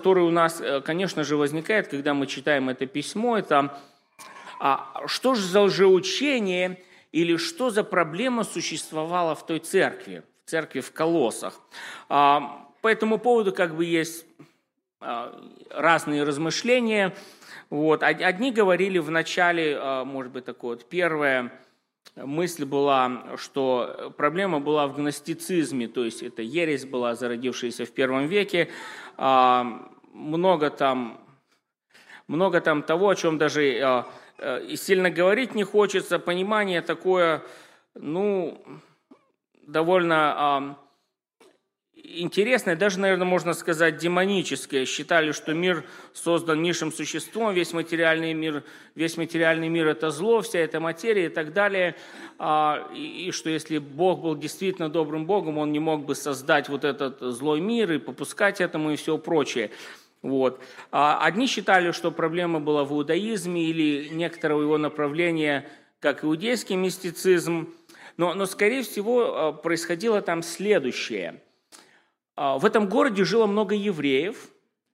который у нас, конечно же, возникает, когда мы читаем это письмо, это что же за лжеучение или что за проблема существовала в той церкви, в церкви в Колоссах. По этому поводу есть разные размышления. Одни говорили в начале, может быть, первая мысль была, что проблема была в гностицизме, то есть это ересь была, зародившаяся в первом веке. Много там того, о чем даже и сильно говорить не хочется. Понимание такое, довольно интересное, даже, наверное, можно сказать, демоническое. Считали, что мир создан низшим существом, весь материальный мир – это зло, вся эта материя и так далее. И что если Бог был действительно добрым Богом, Он не мог бы создать этот злой мир и попускать этому и все прочее. Одни считали, что проблема была в иудаизме или некоторого его направления, как иудейский мистицизм. Но скорее всего, происходило там следующее. В этом городе жило много евреев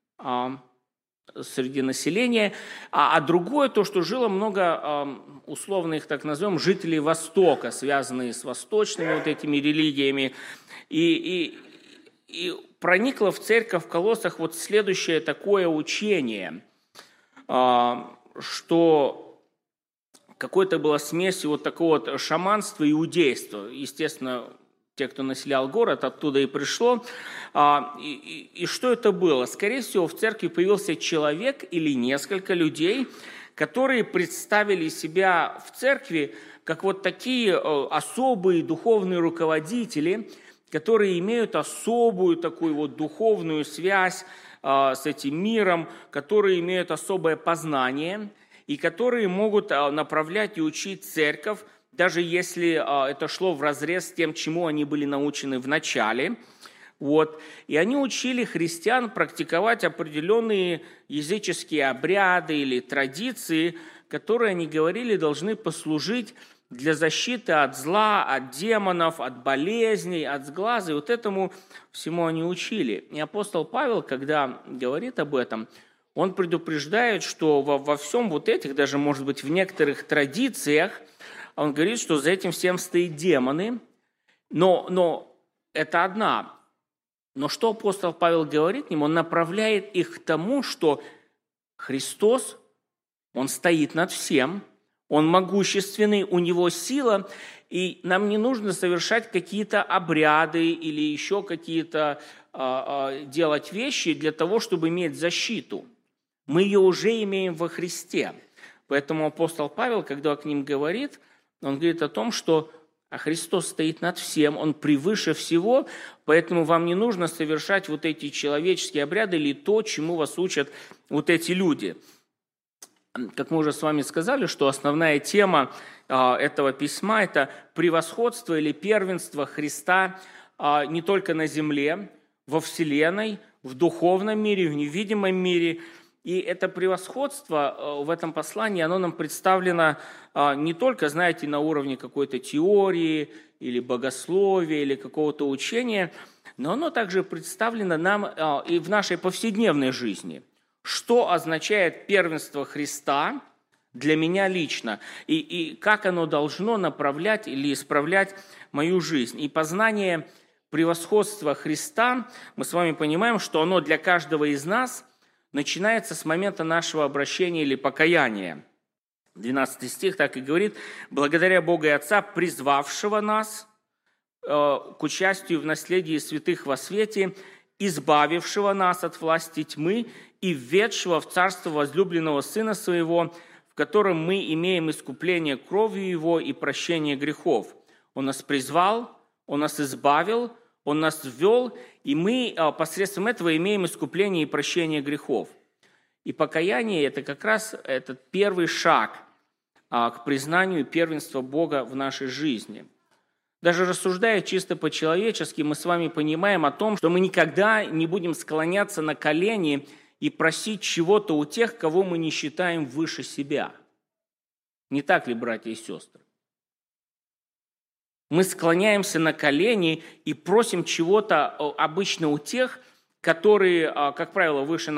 среди населения, а другое то, что жило много, условно их так назовем, жителей Востока, связанные с восточными этими религиями. И проникло в церковь в Колоссах следующее такое учение, что какой-то была смесь такого шаманства и иудейства. Естественно, те, кто населял город, оттуда и пришло. И что это было? Скорее всего, в церкви появился человек или несколько людей, которые представили себя в церкви как такие особые духовные руководители, которые имеют особую такую духовную связь с этим миром, которые имеют особое познание и которые могут направлять и учить церковь, даже если это шло вразрез с тем, чему они были научены в начале. И они учили христиан практиковать определенные языческие обряды или традиции, которые, они говорили, должны послужить для защиты от зла, от демонов, от болезней, от сглаза. И этому всему они учили. И апостол Павел, когда говорит об этом, он предупреждает, что во всем этих, даже, может быть, в некоторых традициях, он говорит, что за этим всем стоят демоны, но это одна. Но что апостол Павел говорит им? Он направляет их к тому, что Христос, Он стоит над всем, Он могущественный, у Него сила, и нам не нужно совершать какие-то обряды или еще какие-то делать вещи для того, чтобы иметь защиту. Мы ее уже имеем во Христе. Поэтому апостол Павел, когда к ним говорит, он говорит о том, что Христос стоит над всем, Он превыше всего, поэтому вам не нужно совершать эти человеческие обряды или то, чему вас учат эти люди. Как мы уже с вами сказали, что основная тема этого письма – это превосходство или первенство Христа не только на земле, во вселенной, в духовном мире, в невидимом мире. И это превосходство в этом послании, оно нам представлено не только, знаете, на уровне какой-то теории или богословия, или какого-то учения, но оно также представлено нам и в нашей повседневной жизни. Что означает первенство Христа для меня лично, и как оно должно направлять или исправлять мою жизнь. И познание превосходства Христа, мы с вами понимаем, что оно для каждого из нас начинается с момента нашего обращения или покаяния. 12 стих так и говорит: «Благодаря Богу и Отца, призвавшего нас к участию в наследии святых во свете, избавившего нас от власти тьмы и введшего в царство возлюбленного Сына Своего, в котором мы имеем искупление кровью Его и прощение грехов. Он нас призвал, Он нас избавил, Он нас ввел, и мы посредством этого имеем искупление и прощение грехов». И покаяние – это как раз этот первый шаг к признанию первенства Бога в нашей жизни. Даже рассуждая чисто по-человечески, мы с вами понимаем о том, что мы никогда не будем склоняться на колени и просить чего-то у тех, кого мы не считаем выше себя. Не так ли, братья и сестры? Мы склоняемся на колени и просим чего-то обычно у тех, которые, как правило, выше